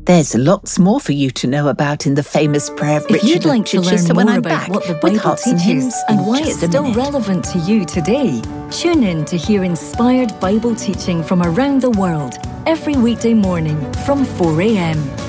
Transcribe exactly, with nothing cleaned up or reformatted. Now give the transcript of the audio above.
There's lots more for you to know about in the famous prayer of If Richard you'd like of to learn Chichester when more I'm about back what the with Bible Hearts and teaches Hymns and in why it's just a still minute. relevant to you today, tune in to hear inspired Bible teaching from around the world every weekday morning from four a m.